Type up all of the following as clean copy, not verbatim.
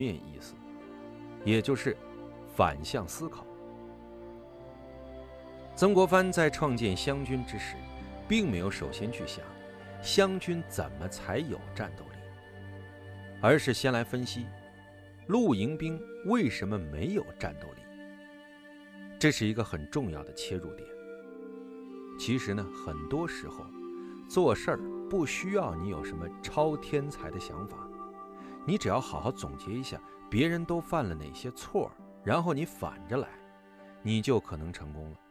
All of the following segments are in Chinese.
面意思，也就是反向思考。曾国藩在创建湘军之时，并没有首先去想湘军怎么才有战斗力，而是先来分析陆营兵为什么没有战斗力。这是一个很重要的切入点。其实呢，很多时候做事儿不需要你有什么超天才的想法，你只要好好总结一下别人都犯了哪些错，然后你反着来，你就可能成功了。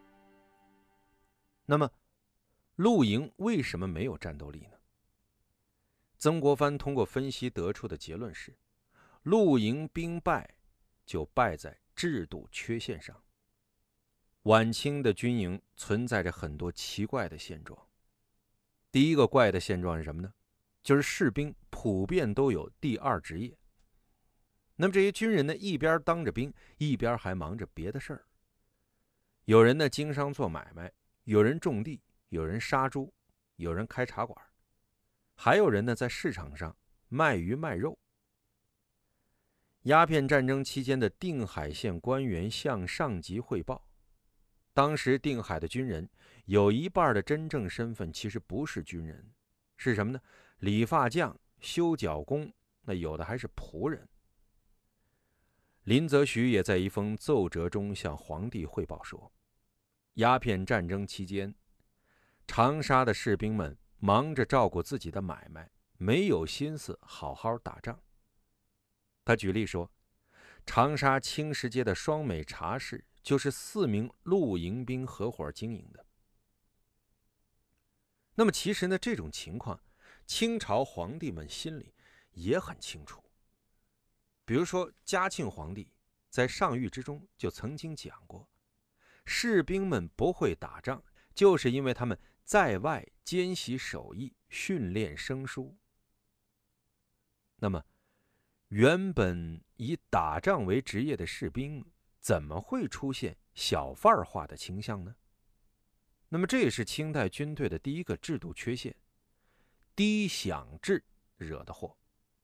那么陆营为什么没有战斗力呢？曾国藩通过分析得出的结论是，陆营兵败就败在制度缺陷上。晚清的军营存在着很多奇怪的现状。第一个怪的现状是什么呢？就是士兵普遍都有第二职业。那么这些军人呢，一边当着兵，一边还忙着别的事儿。有人呢经商做买卖，有人种地，有人杀猪，有人开茶馆，还有人呢在市场上卖鱼卖肉。鸦片战争期间的定海县官员向上级汇报，当时定海的军人有一半的真正身份其实不是军人，是什么呢？理发匠、修脚工，那有的还是仆人。林则徐也在一封奏折中向皇帝汇报说，鸦片战争期间，长沙的士兵们忙着照顾自己的买卖，没有心思好好打仗。他举例说，长沙青石街的双美茶室就是4名陆营兵合伙经营的。那么其实呢，这种情况清朝皇帝们心里也很清楚。比如说嘉庆皇帝在上谕之中就曾经讲过，士兵们不会打仗，就是因为他们在外兼习手艺，训练生疏。那么原本以打仗为职业的士兵，怎么会出现小贩化的倾向呢？那么这也是清代军队的第一个制度缺陷，低饷制惹的祸。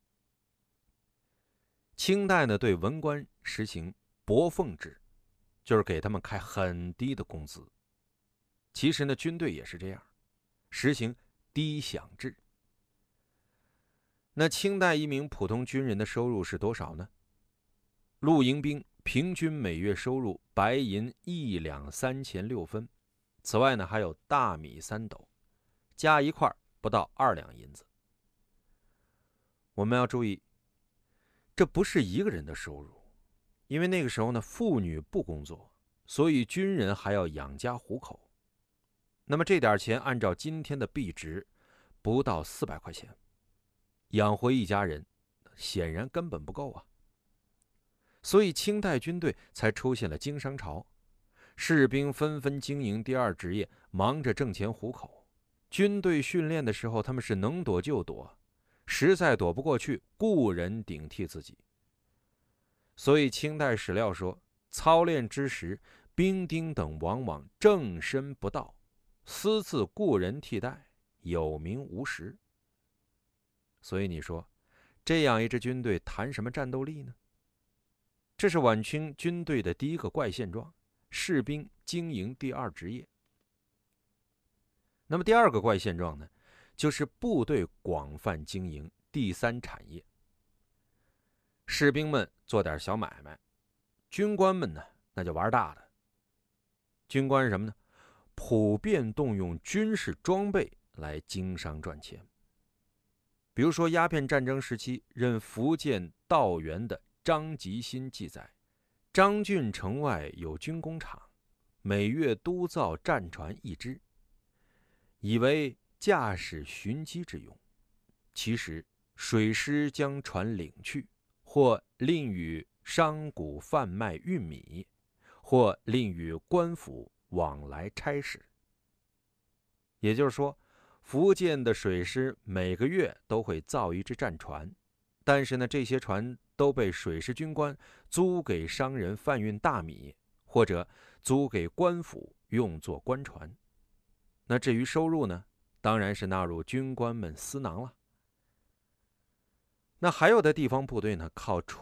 清代呢对文官实行薄俸制，就是给他们开很低的工资。其实呢军队也是这样，实行低饷制。那清代一名普通军人的收入是多少呢？陆营兵平均每月收入白银1两3钱6分，此外呢还有大米3斗，加一块不到2两银子。我们要注意，这不是一个人的收入，因为那个时候呢妇女不工作，所以军人还要养家糊口。那么这点钱按照今天的币值不到400块钱，养活一家人显然根本不够啊。所以清代军队才出现了经商潮，士兵纷纷经营第二职业，忙着挣钱糊口。军队训练的时候他们是能躲就躲，实在躲不过去，雇人顶替自己。所以清代史料说，操练之时，兵丁等往往正身不到，私自雇人替代，有名无实。所以你说，这样一支军队谈什么战斗力呢？这是晚清军队的第一个怪现状，士兵经营第二职业。那么第二个怪现状呢，就是部队广泛经营第三产业。士兵们做点小买卖，军官们呢，那就玩大的。军官是什么呢？普遍动用军事装备来经商赚钱。比如说鸦片战争时期任福建道员的张吉新记载，张郡城外有军工厂，每月督造战船1只，以为驾驶巡击之用。其实水师将船领去，或另与商贾贩卖运米，或另与官府往来差事。也就是说，福建的水师每个月都会造一只战船，但是呢，这些船都被水师军官租给商人贩运大米，或者租给官府用作官船。那至于收入呢，当然是纳入军官们私囊了。那还有的地方部队呢，靠